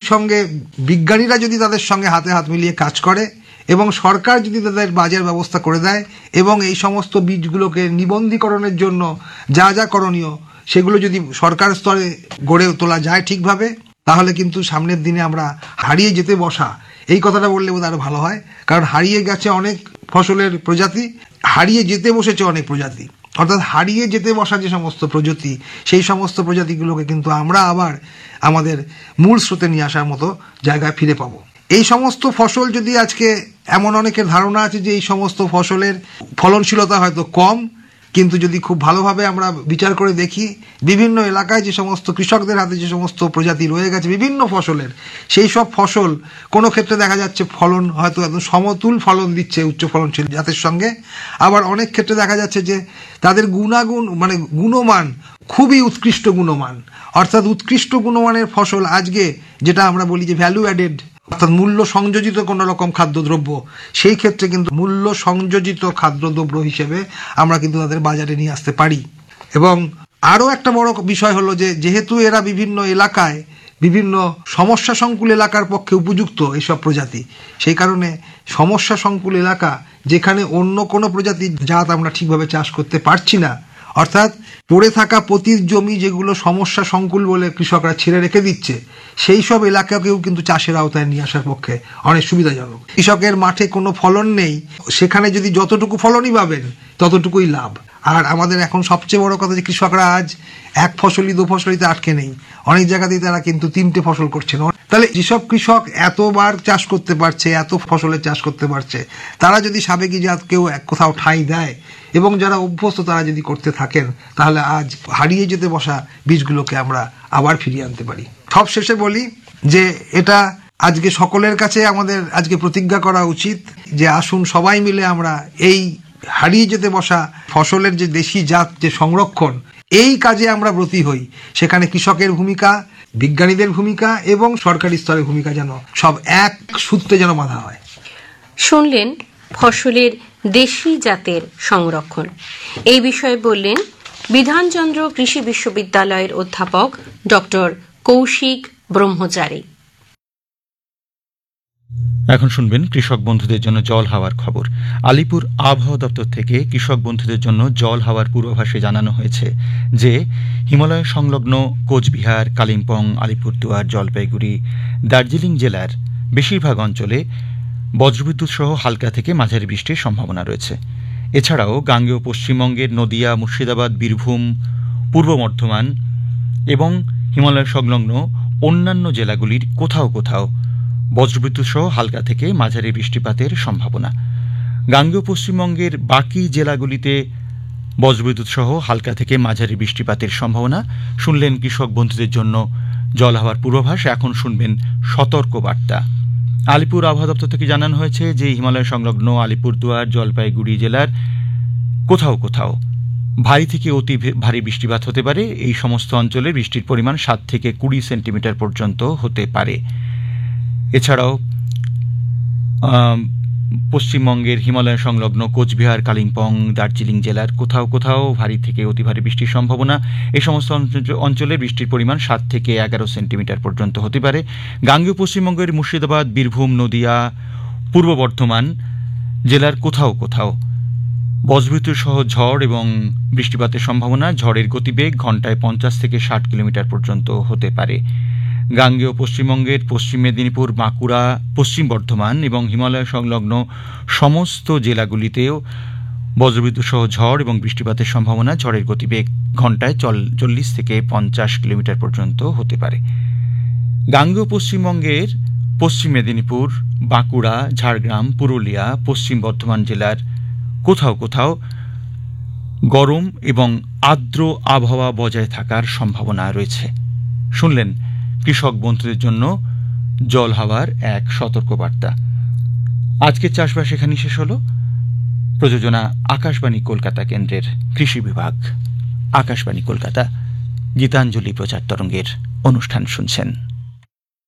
সঙ্গে বিজ্ঞানীরা যদি তাদের সঙ্গে হাতে হাত মিলিয়ে কাজ করে এবং সরকার যদি তাদের বাজার ব্যবস্থা করে দেয় এবং এই সমস্ত বীজগুলোকে নিবন্ধীকরণের জন্য যা যা করণীয় সেগুলো যদি সরকার স্তরে গড়ে তোলা যায় ঠিকভাবে, তাহলে কিন্তু সামনের দিনে আমরা হারিয়ে যেতে বসা, এই কথাটা বললে বোধহয় আরো ভালো হয়। কারণ হারিয়ে গেছে অনেক ফসলের প্রজাতি, হারিয়ে যেতে বসেছে অনেক প্রজাতি, অর্থাৎ হারিয়ে যেতে বসা যে সমস্ত প্রজাতি, সেই সমস্ত প্রজাতিগুলোকে কিন্তু আমরা আবার আমাদের মূল স্রোতে নিয়ে আসার মতো জায়গায় ফিরে পাবো। এই সমস্ত ফসল যদি আজকে এমন অনেকের ধারণা আছে যে এই সমস্ত ফসলের ফলনশীলতা হয়তো কম, কিন্তু যদি খুব ভালোভাবে আমরা বিচার করে দেখি বিভিন্ন এলাকায় যে সমস্ত কৃষকদের হাতে যে সমস্ত প্রজাতি রয়ে গেছে বিভিন্ন ফসলের, সেই সব ফসল কোনো ক্ষেত্রে দেখা যাচ্ছে ফলন হয়তো একদম সমতুল ফলন দিচ্ছে উচ্চ ফলনশীল জাতের সঙ্গে, আবার অনেক ক্ষেত্রে দেখা যাচ্ছে যে তাদের গুণাগুণ মানে গুণমান খুবই উৎকৃষ্ট গুণমান, অর্থাৎ উৎকৃষ্ট গুণমানের ফসল আজকে যেটা আমরা বলি যে ভ্যালু অ্যাডেড, অর্থাৎ মূল্য সংযোজিত কোনো রকম খাদ্যদ্রব্য, সেই ক্ষেত্রে কিন্তু মূল্য সংযোজিত খাদ্যদ্রব্য হিসেবে আমরা কিন্তু তাদের বাজারে নিয়ে আসতে পারি। এবং আরও একটা বড় বিষয় হলো যে যেহেতু এরা বিভিন্ন এলাকায় বিভিন্ন সমস্যা সংকুল এলাকার পক্ষে উপযুক্ত এইসব প্রজাতি, সেই কারণে সমস্যা সংকুল এলাকা যেখানে অন্য কোনো প্রজাতির জাত আমরা ঠিকভাবে চাষ করতে পারছি না, অর্থাৎ পড়ে থাকা পতির জমি যেগুলো সমস্যা সংকুল বলে কৃষকরা ছেড়ে রেখে দিচ্ছে, সেই সব এলাকাকেও কিন্তু চাষের আওতায় নিয়ে আসার পক্ষে অনেক সুবিধাজনক। কৃষকের মাঠে কোনো ফলন নেই, সেখানে যদি যতটুকু ফলনই পাবেন ততটুকুই লাভ। আর আমাদের এখন সবচেয়ে বড় কথা যে কৃষকরা আজ এক ফসলি দু ফসলিতে আটকে নেই, অনেক জায়গাতেই তারা কিন্তু 3টে ফসল করছে না। তাহলে যেসব কৃষক এতবার চাষ করতে পারছে, এত ফসলের চাষ করতে পারছে, তারা যদি সাবেকি জাত কেউ কোথাও ঠাঁই দেয় এবং যারা অভ্যস্ত তারা যদি করতে থাকেন, তাহলে আজ হারিয়ে যেতে বসা বীজগুলোকে আমরা আবার ফিরিয়ে আনতে পারি। সব শেষে বলি যে এটা আজকে সকলের কাছে আমাদের আজকে প্রতিজ্ঞা করা উচিত যে আসুন সবাই মিলে আমরা এই হারিয়ে যেতে বসা ফসলের যে দেশি জাত যে সংরক্ষণ, এই কাজে আমরা ব্রতী হই। সেখানে কৃষকের ভূমিকা, বিজ্ঞানীদের ভূমিকা এবং সরকারি স্তরের ভূমিকা যেন সব এক সূত্রে যেন বাঁধা হয়। শুনলেন ফসলের দেশি জাতের সংরক্ষণ। এই বিষয়ে বললেন বিধানচন্দ্র কৃষি বিশ্ববিদ্যালয়ের অধ্যাপক ডক্টর কৌশিক ব্রহ্মচারী। এখন শুনবেন কৃষক বন্ধুদের জন্য জল হাওয়ার খবর। আলিপুর আবহাওয়া দপ্তর থেকে কৃষক বন্ধুদের জন্য জল হাওয়ার পূর্বাভাসে জানানো হয়েছে যে হিমালয় সংলগ্ন কোচবিহার, কালিম্পং, আলিপুরদুয়ার, জলপাইগুড়ি, দার্জিলিং জেলার বেশিরভাগ অঞ্চলে বজ্রবিদ্যুৎ সহ হালকা থেকে মাঝারি বৃষ্টির সম্ভাবনা রয়েছে। এছাড়াও গাঙ্গেয় পশ্চিমবঙ্গের নদিয়া, মুর্শিদাবাদ, বীরভূম, পূর্ব বর্ধমান এবং হিমালয় সংলগ্ন অন্যান্য জেলাগুলির কোথাও কোথাও বজ্রবিদ্যুৎ সহ হালকা থেকে মাঝারি বৃষ্টিপাতের সম্ভাবনা। গাঙ্গেয় পশ্চিমবঙ্গের বাকি জেলাগুলিতে বজ্রবিদ্যুৎ সহ হালকা থেকে মাঝারি বৃষ্টিপাতের সম্ভাবনা। শুনলেন কৃষক বন্ধুদের জন্য জল হাওয়ার পূর্বাভাস। এখন শুনবেন সতর্ক বার্তা। আলিপুর আবহাওয়া দপ্তর থেকে জানানো হয়েছে যে হিমালয় সংলগ্ন আলিপুরদুয়ার, জলপাইগুড়ি জেলার কোথাও কোথাও ভারী থেকে অতি ভারী বৃষ্টিপাত হতে পারে। এই সমস্ত অঞ্চলে বৃষ্টির পরিমাণ 7 থেকে 20 সেন্টিমিটার পর্যন্ত হতে পারে। এছাড়াও পশ্চিমবঙ্গের হিমালয় সংলগ্ন কোচবিহার, কালিম্পং, দার্জিলিং জেলার কোথাও কোথাও ভারী থেকে অতি ভারী বৃষ্টির সম্ভাবনা। এই সমস্ত অঞ্চলে বৃষ্টির পরিমাণ 7 থেকে 11 সেন্টিমিটার পর্যন্ত হতে পারে। গাঙ্গেয় পশ্চিমবঙ্গের মুর্শিদাবাদ, বীরভূম, নদিয়া, পূর্ব বর্ধমান জেলার কোথাও কোথাও বজ্রবিদ্যুৎ সহ ঝড় এবং বৃষ্টিপাতের সম্ভাবনা। ঝড়ের গতিবেগ ঘন্টায় 50 থেকে 60 কিলোমিটার পর্যন্ত হতে পারে। গাঙ্গেয় পশ্চিমবঙ্গের পশ্চিম মেদিনীপুর, বাঁকুড়া, পশ্চিম বর্ধমান এবং হিমালয় সংলগ্ন সমস্ত জেলাগুলিতেও বজ্রবিদ্যুৎ সহ ঝড় এবং বৃষ্টিপাতের সম্ভাবনা। ঝড়ের গতিবেগ ঘন্টায় 40 থেকে 50 কিলোমিটার পর্যন্ত হতে পারে। গাঙ্গেয় পশ্চিমবঙ্গের পশ্চিম মেদিনীপুর, বাঁকুড়া, ঝাড়গ্রাম, পুরুলিয়া, পশ্চিম বর্ধমান জেলার কোথাও কোথাও গরম এবং আর্দ্র আবহাওয়া বজায় থাকার সম্ভাবনা রয়েছে। শুনলেন কৃষক বন্ধুদের জন্য জল হাওয়ার এক সতর্কবার্তা। আজকের চাষবাস এখানেই শেষ হল। প্রযোজনা আকাশবাণী কলকাতা কেন্দ্রের কৃষি বিভাগ। আকাশবাণী কলকাতা, গীতাঞ্জলি প্রচার তরঙ্গের অনুষ্ঠান শুনছেন।